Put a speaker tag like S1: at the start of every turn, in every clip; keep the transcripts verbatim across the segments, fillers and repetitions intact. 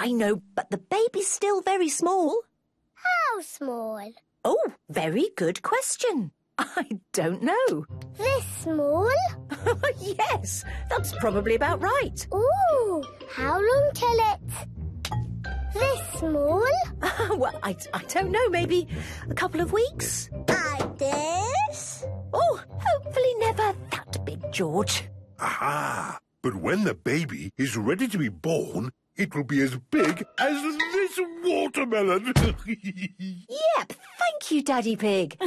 S1: I know, but the baby's still very small.
S2: How small?
S1: Oh, very good question. I don't know.
S2: This small?
S1: Yes, that's probably about right.
S2: Ooh, how long till it? This small?
S1: Well, I, I don't know, maybe a couple of weeks?
S2: Like this?
S1: Oh, hopefully never that big, George.
S3: Aha! But when the baby is ready to be born, it will be as big as this watermelon.
S1: Yep, thank you, Daddy Pig.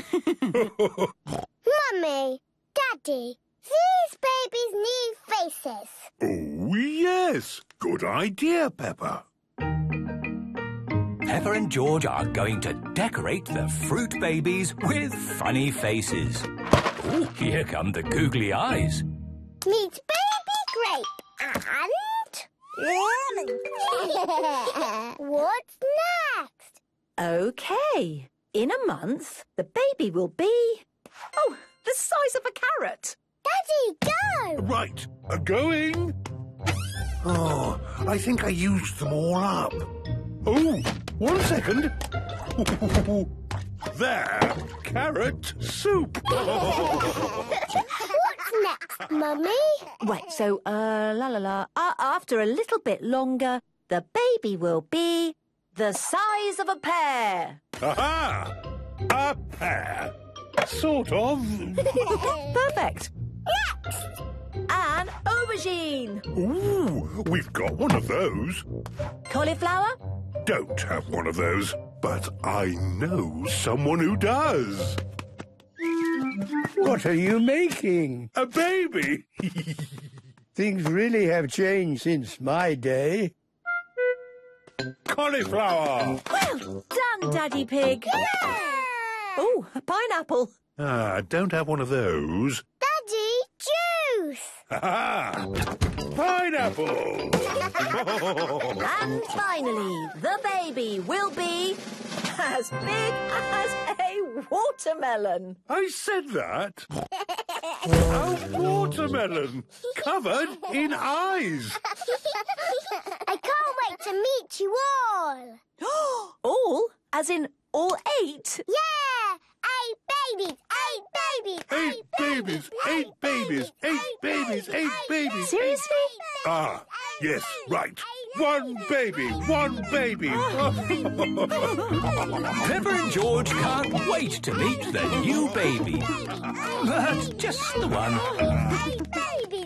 S2: Mummy, Daddy, these babies need faces.
S3: Oh, yes. Good idea, Peppa.
S4: Peppa and George are going to decorate the fruit babies with funny faces. Oh, here come the googly eyes.
S2: Meet baby grape and lemon. What's next?
S1: OK. In a month, the baby will be... Oh, the size of a carrot.
S2: Daddy, go!
S3: Right, uh, going. Oh, I think I used them all up. Oh, one second. There, carrot soup.
S2: What's next, Mummy?
S1: Right, so, uh, la la la. Uh, after a little bit longer, the baby will be the size of a pear.
S3: Aha! A pear. Sort of.
S1: Perfect.
S2: Next!
S1: An aubergine.
S3: Ooh, we've got one of those.
S1: Cauliflower.
S3: Don't have one of those, but I know someone who does.
S5: What are you making?
S3: A baby.
S5: Things really have changed since my day.
S3: Cauliflower.
S1: Well done, Daddy Pig. Oh, a pineapple.
S3: Ah, don't have one of those.
S2: Daddy, juice!
S3: Ha-ha! Pineapple!
S1: And finally, the baby will be as big as a watermelon.
S3: I said that. A watermelon covered in eyes.
S2: I can't wait to meet you all.
S1: All? As in all eight?
S2: Yeah! Eight babies! Eight babies!
S3: Eight babies, eight babies, eight babies, eight babies.
S1: Seriously?
S3: Ah, yes, right. One baby, one baby.
S4: Peppa and George can't wait to meet the new baby. But just the one.
S2: Eight babies!